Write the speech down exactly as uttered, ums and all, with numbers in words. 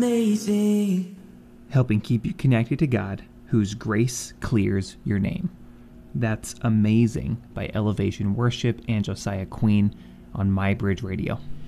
Amazing. Helping keep you connected to God, whose grace clears your name. That's Amazing by Elevation Worship and Josiah Queen on MyBridge Radio.